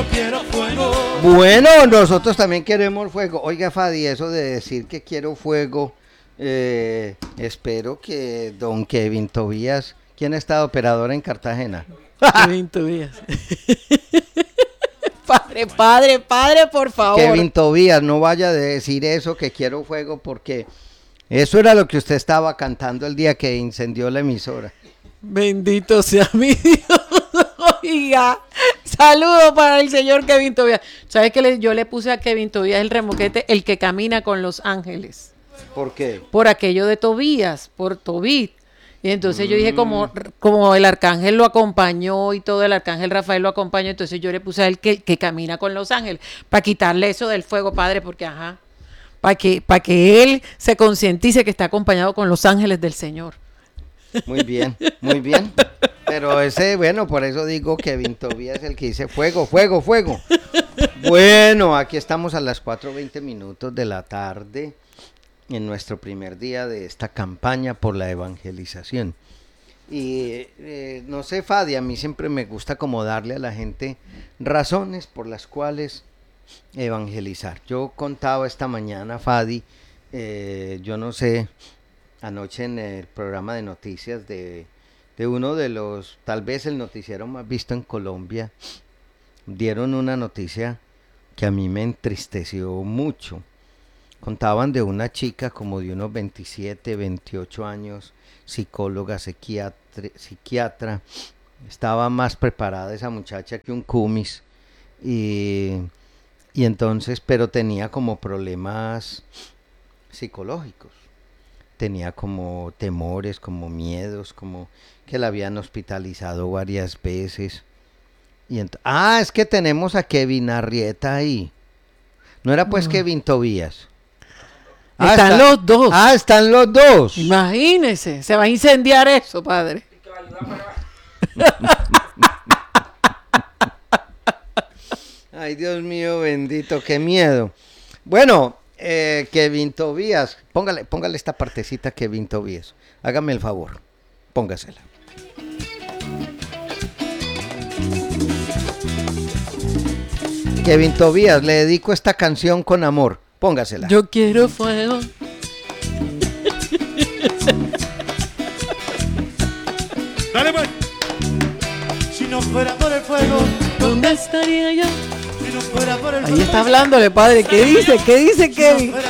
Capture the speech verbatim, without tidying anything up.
yo quiero fuego. Bueno, nosotros también queremos fuego. Oiga, Fadi, eso de decir que quiero fuego, eh, espero que don Kevin Tobías, ¿quién está de operador en Cartagena? Kevin Tobías. Padre, padre, padre, por favor. Kevin Tobías, no vaya a decir eso, que quiero fuego, porque eso era lo que usted estaba cantando el día que incendió la emisora. Bendito sea mi Dios. Oiga, saludo para el señor Kevin Tobías. ¿Sabes que le, yo le puse a Kevin Tobías el remoquete, el que camina con los ángeles? ¿Por qué? Por aquello de Tobías, por Tobit. Y entonces mm. yo dije, como, como el arcángel lo acompañó y todo, el arcángel Rafael lo acompañó, entonces yo le puse a él que, que camina con los ángeles, para quitarle eso del fuego, padre, porque ajá, para que, para que él se concientice que está acompañado con los ángeles del Señor. Muy bien, muy bien. Pero ese, bueno, por eso digo que Kevin Tobías es el que dice fuego, fuego, fuego. Bueno, aquí estamos a las cuatro veinte minutos de la tarde, en nuestro primer día de esta campaña por la evangelización. Y eh, no sé, Fadi, a mí siempre me gusta como darle a la gente razones por las cuales evangelizar. Yo contaba esta mañana, Fadi, eh, yo no sé, anoche en el programa de noticias de, de uno de los, tal vez el noticiero más visto en Colombia, dieron una noticia que a mí me entristeció mucho. Contaban de una chica como de unos veintisiete, veintiocho años, psicóloga, psiquiatra, psiquiatra. Estaba más preparada esa muchacha que un cumis. Y, y entonces, pero tenía como problemas psicológicos. Tenía como temores, como miedos, como que la habían hospitalizado varias veces. Y ent- ah, es que tenemos a Kevin Arrieta ahí. No era pues no. Kevin Tobías. Ah, están está, los dos. Ah, están los dos. Imagínese, se va a incendiar eso, padre. Ay, Dios mío, bendito, qué miedo. Bueno, eh, Kevin Tobías, póngale, póngale esta partecita, Kevin Tobías. Hágame el favor, póngasela. Kevin Tobías, le dedico esta canción con amor. Póngasela. Yo quiero fuego. Dale pues. Si no fuera por el fuego, ¿dónde estaría yo? Si no fuera por el Ahí está hablándole, padre. ¿Qué dice? ¿Qué dice Kevin?